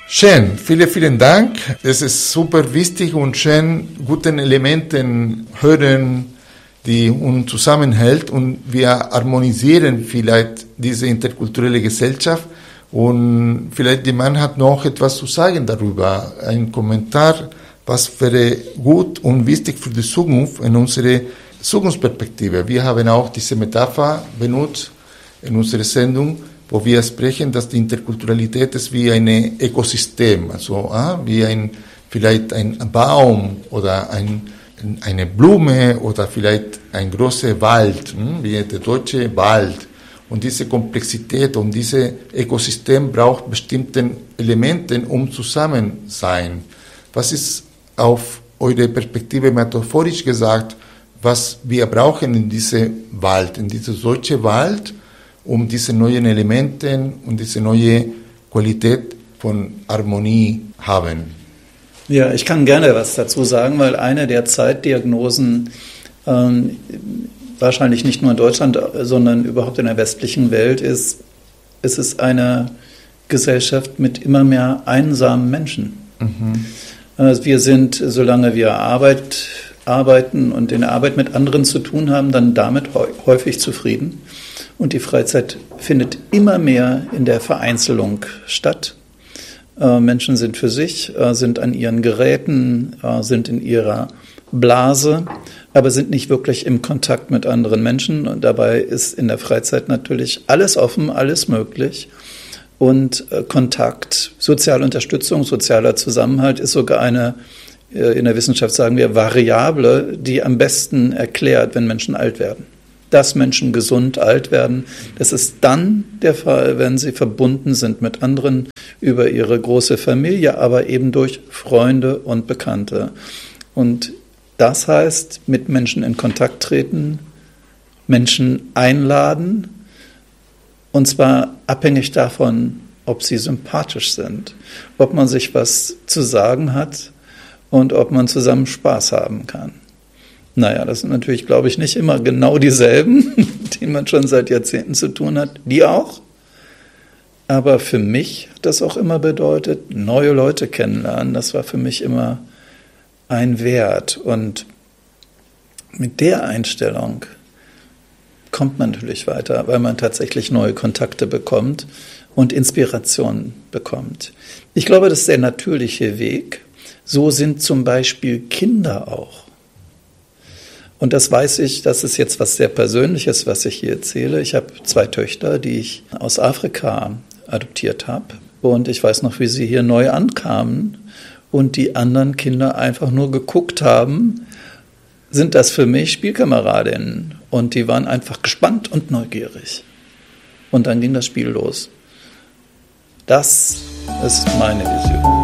Schön, vielen Dank. Es ist super wichtig und schön, guten Elementen hören, die uns zusammenhält, und wir harmonisieren vielleicht diese interkulturelle Gesellschaft, und vielleicht der Mann hat noch etwas zu sagen darüber, ein Kommentar, was wäre gut und wichtig für die Zukunft in unsere Zukunftsperspektive. Wir haben auch diese Metapher benutzt in unserer Sendung, wo wir sprechen, dass die Interkulturalität ist wie ein Ökosystem, also vielleicht ein Baum oder eine Blume oder vielleicht ein großer Wald, wie der deutsche Wald. Und diese Komplexität und dieses Ökosystem braucht bestimmte Elemente, um zusammen sein. Was ist auf eure Perspektive metaphorisch gesagt, was wir brauchen in diesem Wald, in diesem deutschen Wald, um diese neuen Elemente und diese neue Qualität von Harmonie haben? Ja, ich kann gerne was dazu sagen, weil eine der Zeitdiagnosen wahrscheinlich nicht nur in Deutschland, sondern überhaupt in der westlichen Welt ist, es ist eine Gesellschaft mit immer mehr einsamen Menschen. Mhm. Also wir sind, solange wir arbeiten und in der Arbeit mit anderen zu tun haben, dann damit häufig zufrieden. Und die Freizeit findet immer mehr in der Vereinzelung statt. Menschen sind für sich, sind an ihren Geräten, sind in ihrer Blase, aber sind nicht wirklich im Kontakt mit anderen Menschen. Und dabei ist in der Freizeit natürlich alles offen, alles möglich. Und Kontakt, soziale Unterstützung, sozialer Zusammenhalt ist sogar eine, in der Wissenschaft sagen wir, Variable, die am besten erklärt, wenn Menschen alt werden. Dass Menschen gesund alt werden, das ist dann der Fall, wenn sie verbunden sind mit anderen über ihre große Familie, aber eben durch Freunde und Bekannte. Und das heißt, mit Menschen in Kontakt treten, Menschen einladen, und zwar abhängig davon, ob sie sympathisch sind, ob man sich was zu sagen hat und ob man zusammen Spaß haben kann. Naja, das sind natürlich, glaube ich, nicht immer genau dieselben, die man schon seit Jahrzehnten zu tun hat, die auch. Aber für mich hat das auch immer bedeutet, neue Leute kennenlernen, das war für mich immer ein Wert. Und mit der Einstellung kommt man natürlich weiter, weil man tatsächlich neue Kontakte bekommt und Inspiration bekommt. Ich glaube, das ist der natürliche Weg. So sind zum Beispiel Kinder auch. Und das weiß ich, das ist jetzt was sehr Persönliches, was ich hier erzähle. Ich habe 2 Töchter, die ich aus Afrika adoptiert habe. Und ich weiß noch, wie sie hier neu ankamen und die anderen Kinder einfach nur geguckt haben, sind das für mich Spielkameradinnen? Und die waren einfach gespannt und neugierig. Und dann ging das Spiel los. Das ist meine Vision.